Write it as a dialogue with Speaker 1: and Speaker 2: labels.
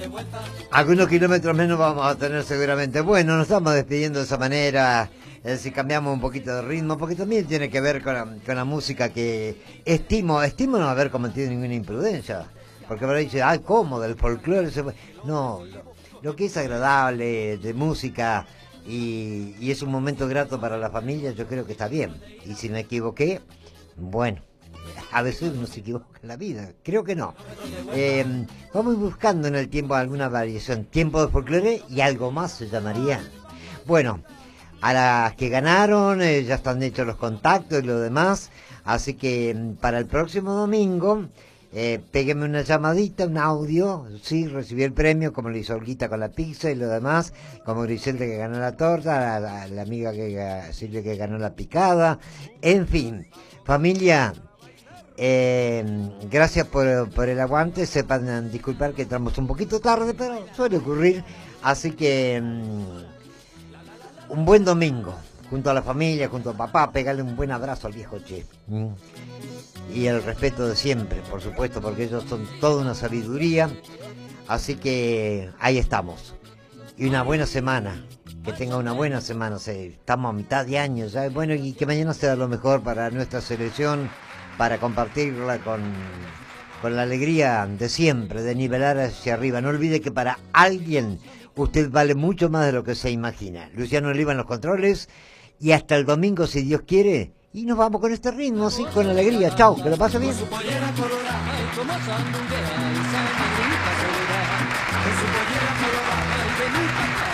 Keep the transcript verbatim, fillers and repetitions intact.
Speaker 1: Algunos kilómetros menos vamos a tener seguramente. Bueno, nos estamos despidiendo de esa manera, eh, si cambiamos un poquito de ritmo, porque también tiene que ver con la, con la música que estimo, estimo no haber cometido ninguna imprudencia, porque habrá dicho, ay, ¿cómo? Del folclore. Se... No, lo, lo que es agradable de música y, y es un momento grato para la familia, yo creo que está bien. Y si me equivoqué, bueno. A veces uno se equivoca en la vida, creo que no. Eh, vamos buscando en el tiempo alguna variación. Tiempo de folclore y algo más se llamaría. Bueno, a las que ganaron eh, ya están hechos los contactos y lo demás. Así que para el próximo domingo, eh, péguenme una llamadita, un audio. Sí, recibí el premio, como le hizo Olguita con la pizza y lo demás. Como Griselda que ganó la torta, la, la, la amiga que Silvia que ganó la picada. En fin, familia. Eh, gracias por, por el aguante. Sepan disculpar que entramos un poquito tarde, pero suele ocurrir. Así que um, un buen domingo junto a la familia, junto a papá. Pegarle un buen abrazo al viejo Che, ¿Mm? y el respeto de siempre, por supuesto, porque ellos son toda una sabiduría. Así que ahí estamos. Y una buena semana, que tenga una buena semana. O sea, estamos a mitad de año ya. Bueno, y que mañana sea lo mejor para nuestra selección, para compartirla con, con la alegría de siempre, de nivelar hacia arriba. No olvide que para alguien usted vale mucho más de lo que se imagina. Luciano Oliva en los controles, y hasta el domingo, si Dios quiere, y nos vamos con este ritmo, así, con alegría. Chao, que lo pase bien. Con su pollera colorada y como sandunguea y esa negrita soledad, con su pollera colorada y de mi papá.